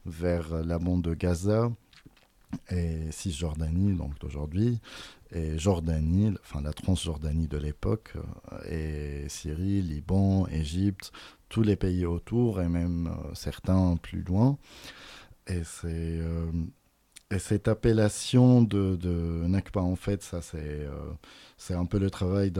vers la bande de Gaza et Cisjordanie, donc d'aujourd'hui, et Jordanie, enfin la Transjordanie de l'époque, et Syrie, Liban, Égypte, tous les pays autour, et même certains plus loin. Et et cette appellation de Nakba, en fait, ça c'est un peu le travail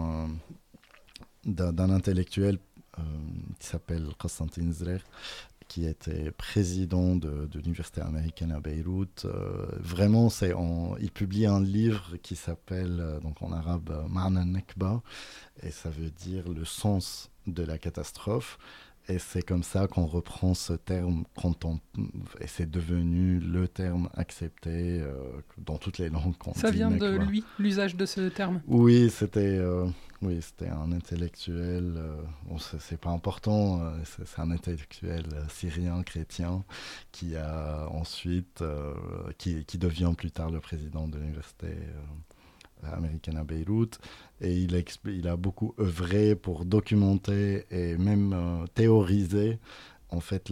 d'un intellectuel qui s'appelle Constantin Zrer, qui était président de l'université américaine à Beyrouth. Vraiment, il publie un livre qui s'appelle, donc en arabe, Ma'na Nakba, et ça veut dire le sens de la catastrophe. Et c'est comme ça qu'on reprend ce terme et c'est devenu le terme accepté dans toutes les langues qu'on Ça dit vient de Nakba. lui, l'usage de ce terme. Oui, c'était un intellectuel. Bon, c'est pas important. C'est un intellectuel syrien chrétien qui a ensuite, qui devient plus tard le président de l'université américaine à Beyrouth. Et il a beaucoup œuvré pour documenter et même théoriser en fait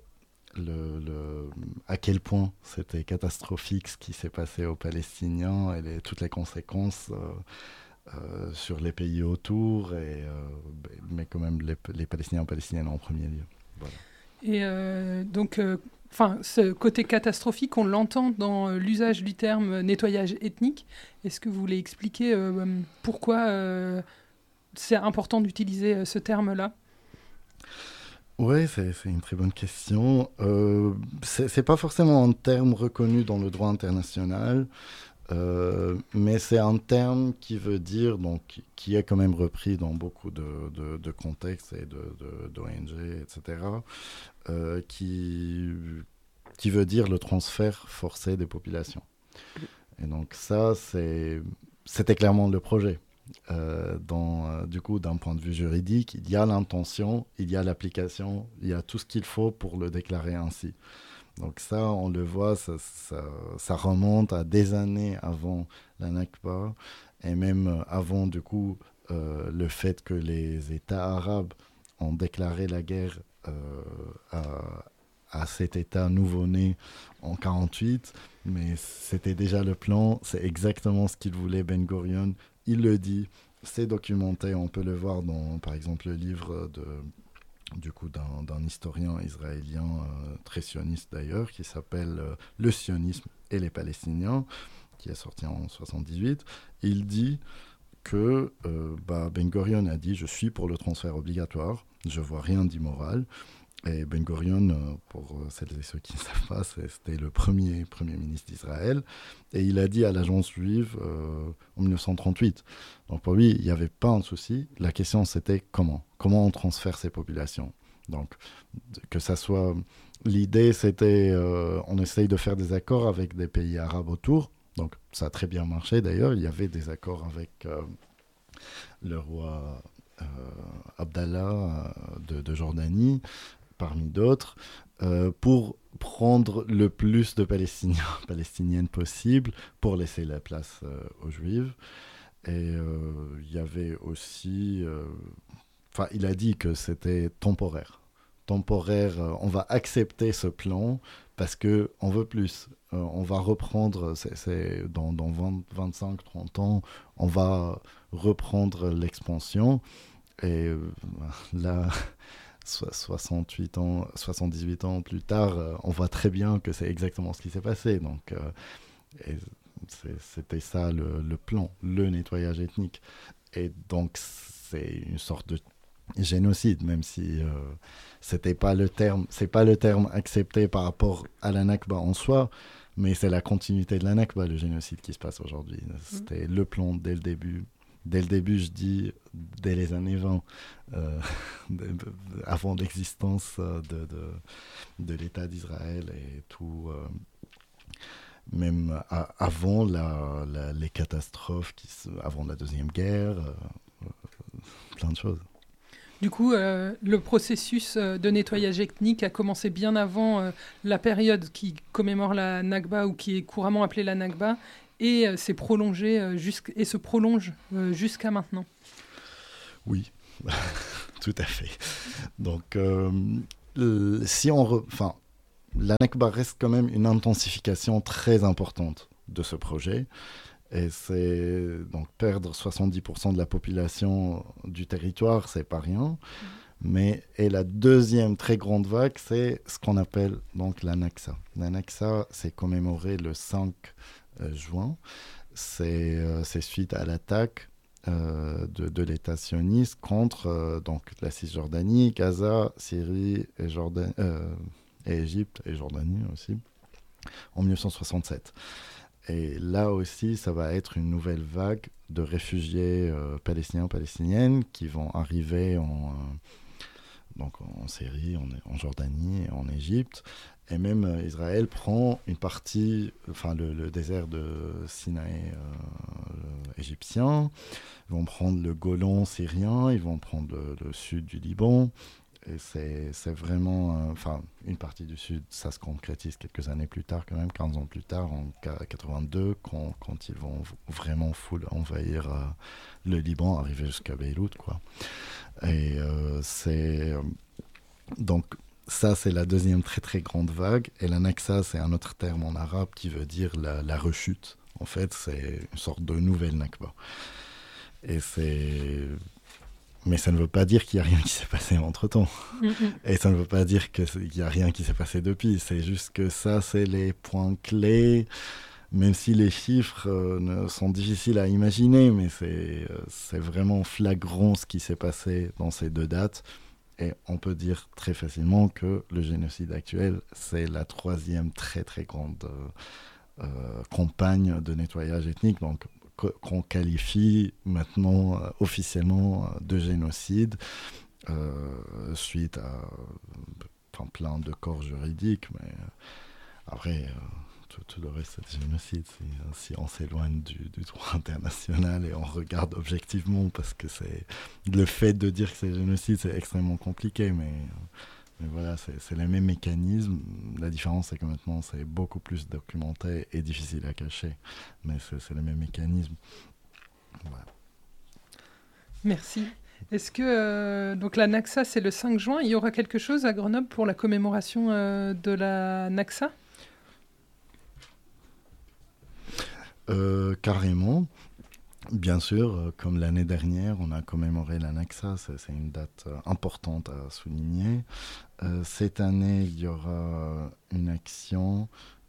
à quel point c'était catastrophique ce qui s'est passé aux Palestiniens et toutes les conséquences sur les pays autour, mais quand même les Palestiniens et Palestiniennes en premier lieu. Voilà. Et donc, ce côté catastrophique, on l'entend dans l'usage du terme nettoyage ethnique. Est-ce que vous voulez expliquer pourquoi c'est important d'utiliser ce terme-là ? Oui, c'est une très bonne question. C'est pas forcément un terme reconnu dans le droit international. Mais c'est un terme qui veut dire, donc, qui est quand même repris dans beaucoup de contextes et d'ONG, etc., qui veut dire le transfert forcé des populations. Et donc ça, c'était clairement le projet. Du coup, d'un point de vue juridique, il y a l'intention, il y a l'application, il y a tout ce qu'il faut pour le déclarer ainsi. Donc ça, on le voit, ça remonte à des années avant la Nakba, et même avant, du coup, le fait que les États arabes ont déclaré la guerre à cet État nouveau-né en 1948, mais c'était déjà le plan, c'est exactement ce qu'il voulait Ben Gurion, il le dit, c'est documenté, on peut le voir dans, par exemple, le livre d'un historien israélien très sioniste d'ailleurs, qui s'appelle Le sionisme et les Palestiniens, qui est sorti en 1978. Il dit que Ben Gurion a dit « Je suis pour le transfert obligatoire, je vois rien d'immoral ». Et Ben Gurion, pour celles et ceux qui ne savent pas, c'était le premier ministre d'Israël. Et il a dit à l'agence juive en 1938. Donc pour lui, il n'y avait pas un souci. La question, c'était comment on transfère ces populations. Donc, que ça soit... L'idée, c'était... on essaye de faire des accords avec des pays arabes autour. Donc ça a très bien marché d'ailleurs. Il y avait des accords avec le roi Abdallah de Jordanie, parmi d'autres, pour prendre le plus de Palestiniens, Palestiniennes possible, pour laisser la place aux Juifs. Et il y avait aussi... il a dit que c'était temporaire. On va accepter ce plan parce qu'on veut plus. On va reprendre, dans 25-30 ans, on va reprendre l'expansion. Et là... 68 ans, 78 ans plus tard, on voit très bien que c'est exactement ce qui s'est passé. Donc, c'était ça le plan, le nettoyage ethnique. Et donc, c'est une sorte de génocide, même si c'est pas le terme accepté par rapport à la Nakba en soi, mais c'est la continuité de la Nakba, le génocide qui se passe aujourd'hui. C'était le plan dès le début. Dès le début, je dis, dès les années 20, avant l'existence de l'État d'Israël et tout, même avant les catastrophes, avant la Deuxième Guerre, plein de choses. Du coup, le processus de nettoyage ethnique a commencé bien avant la période qui commémore la Nakba ou qui est couramment appelée la Nakba, et s'est prolongé et se prolonge jusqu'à maintenant. Oui, tout à fait. Donc, la Nakba reste quand même une intensification très importante de ce projet. Et c'est donc perdre 70% de la population du territoire, c'est pas rien. Et la deuxième très grande vague, c'est ce qu'on appelle donc la Naksa. La Naksa, c'est commémoré le 5 juin. C'est suite à l'attaque de l'État sioniste contre donc la Cisjordanie, Gaza, Syrie et Égypte et Jordanie aussi, en 1967. Et là aussi, ça va être une nouvelle vague de réfugiés palestiniennes qui vont arriver donc en Syrie, en Jordanie, en Égypte. Et même Israël prend une partie, enfin le désert de Sinaï égyptien. Ils vont prendre le Golan syrien, ils vont prendre le sud du Liban. Et c'est vraiment, enfin, une partie du Sud, ça se concrétise quelques années plus tard, quand même, 15 ans plus tard, en 82, quand ils vont vraiment full envahir le Liban, arriver jusqu'à Beyrouth, quoi. Et donc, ça, c'est la deuxième très très grande vague. Et la Naksa, c'est un autre terme en arabe qui veut dire la rechute. En fait, c'est une sorte de nouvelle Nakba. Et Mais ça ne veut pas dire qu'il n'y a rien qui s'est passé entre-temps. Et ça ne veut pas dire qu'il n'y a rien qui s'est passé depuis. C'est juste que ça, c'est les points clés. Même si les chiffres sont difficiles à imaginer, mais c'est vraiment flagrant ce qui s'est passé dans ces deux dates. Et on peut dire très facilement que le génocide actuel, c'est la troisième très très grande campagne de nettoyage ethnique. Donc, qu'on qualifie maintenant officiellement de génocide suite à plein de corps juridiques, mais après tout le reste c'est génocide si on s'éloigne du droit international et on regarde objectivement, parce que c'est le fait de dire que c'est génocide, c'est extrêmement compliqué, mais voilà, c'est les mêmes mécanismes. La différence, c'est que maintenant, c'est beaucoup plus documenté et difficile à cacher. Mais c'est les mêmes mécanismes. Voilà. Merci. Est-ce que donc la Naksa, c'est le 5 juin. Il y aura quelque chose à Grenoble pour la commémoration de la Naksa ? Carrément. Bien sûr, comme l'année dernière, on a commémoré la Naksa. C'est une date importante à souligner. Cette année, il y aura une action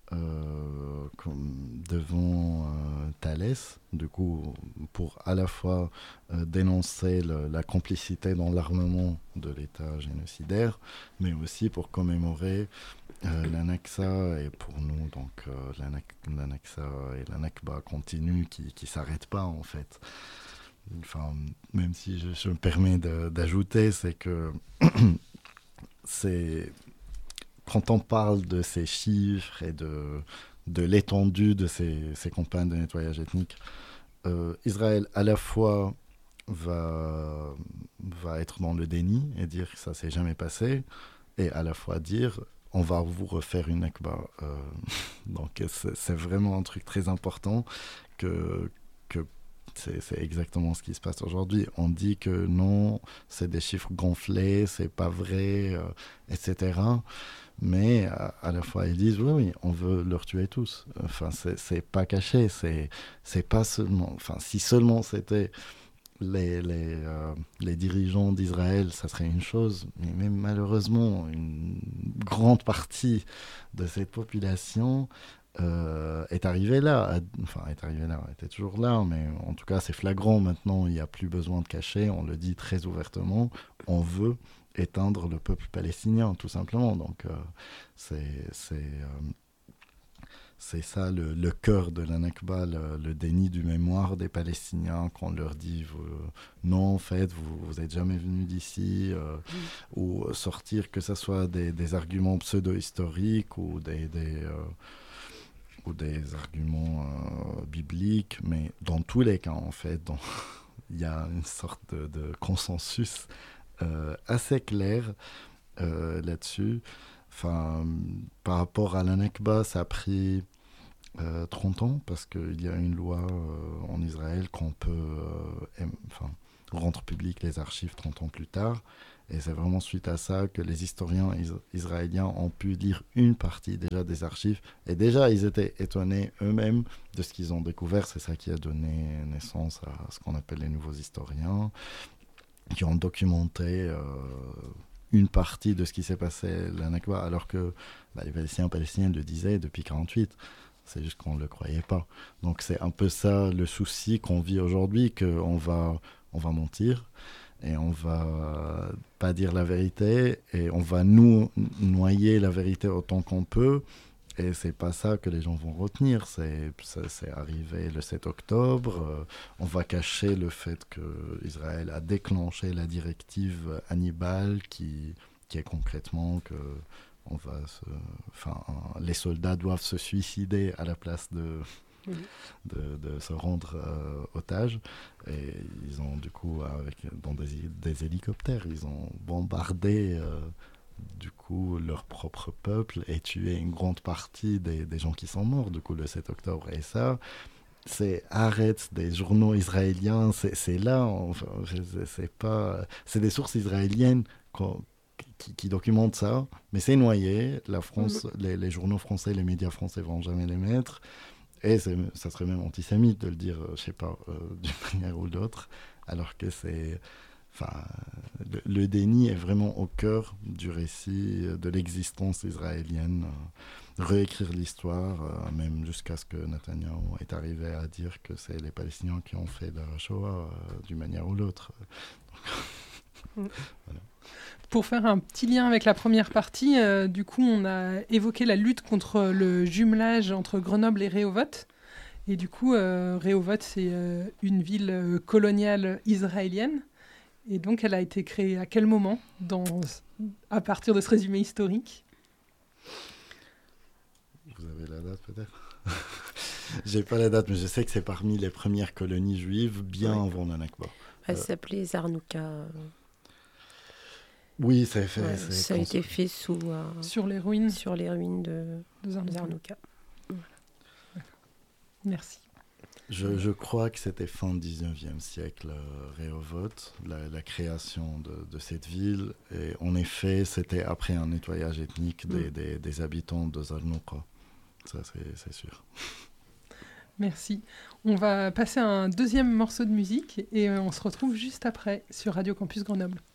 devant Thalès, du coup, pour à la fois dénoncer la complicité dans l'armement de l'État génocidaire, mais aussi pour commémorer la Naksa, et pour nous, donc la Naksa et la Nakba continuent, qui ne s'arrêtent pas, en fait. Enfin, même si je me permets d'ajouter, c'est que quand on parle de ces chiffres et de l'étendue de ces campagnes de nettoyage ethnique, Israël à la fois va être dans le déni et dire que ça ne s'est jamais passé, et à la fois dire on va vous refaire une Nakba. Donc c'est vraiment un truc très important que c'est exactement ce qui se passe aujourd'hui. On dit que non, c'est des chiffres gonflés, c'est pas vrai, etc. Mais à la fois, ils disent oui, on veut leur tuer tous. Enfin, c'est pas caché. C'est pas seulement. Enfin, si seulement c'était les dirigeants d'Israël, ça serait une chose. Mais même malheureusement, une grande partie de cette population est arrivée là. Elle était toujours là, mais en tout cas, c'est flagrant maintenant. Il n'y a plus besoin de cacher. On le dit très ouvertement. On veut éteindre le peuple palestinien, tout simplement. Donc, c'est ça le cœur de la Nakba, le déni du mémoire des Palestiniens, qu'on leur dit non, en fait, vous n'êtes jamais venus d'ici, ou sortir que ce soit des arguments pseudo-historiques ou des arguments bibliques, mais dans tous les cas, en fait, il y a une sorte de consensus assez clair là-dessus. Enfin, par rapport à la Nakba, ça a pris 30 ans, parce qu'il y a une loi en Israël qu'on peut rendre public les archives 30 ans plus tard. Et c'est vraiment suite à ça que les historiens israéliens ont pu lire une partie déjà des archives. Et déjà, ils étaient étonnés eux-mêmes de ce qu'ils ont découvert. C'est ça qui a donné naissance à ce qu'on appelle les nouveaux historiens, qui ont documenté une partie de ce qui s'est passé la Nakba, alors que les Palestiniens le disaient depuis 1948. C'est juste qu'on ne le croyait pas. Donc c'est un peu ça le souci qu'on vit aujourd'hui, qu'on va mentir et on va pas dire la vérité et on va nous noyer la vérité autant qu'on peut. Et c'est pas ça que les gens vont retenir. C'est arrivé le 7 octobre. On va cacher le fait qu'Israël a déclenché la directive Hannibal qui est concrètement que les soldats doivent se suicider à la place de se rendre otages. Et ils ont du coup, dans des hélicoptères, ils ont bombardé du coup leur propre peuple et tué une grande partie des gens qui sont morts du coup le 7 octobre. Et ça, c'est arrête des journaux israéliens, c'est là, c'est des sources israéliennes qui documentent ça, mais c'est noyé. La France, les journaux français, les médias français vont jamais les mettre. Et ça serait même antisémite de le dire, je sais pas, d'une manière ou d'autre, alors que le déni est vraiment au cœur du récit de l'existence israélienne. Réécrire l'histoire, même jusqu'à ce que Netanyahou est arrivé à dire que c'est les Palestiniens qui ont fait la Shoah d'une manière ou l'autre. Voilà. Pour faire un petit lien avec la première partie, du coup, on a évoqué la lutte contre le jumelage entre Grenoble et Rehovot. Et du coup, Rehovot, c'est une ville coloniale israélienne. Et donc, elle a été créée à quel moment à partir de ce résumé historique? Vous avez la date peut-être? J'ai pas la date, mais je sais que c'est parmi les premières colonies juives bien avant la Nakba. Elle s'appelait Zarnouka. Oui, ça a fait. Ouais, ça a été fait sur les ruines de Zarnouka. Voilà. Merci. Je crois que c'était fin 19e siècle, Rehovot, la création de cette ville. Et en effet, c'était après un nettoyage ethnique des habitants de Zarnouka. Ça, c'est sûr. Merci. On va passer à un deuxième morceau de musique et on se retrouve juste après sur Radio Campus Grenoble.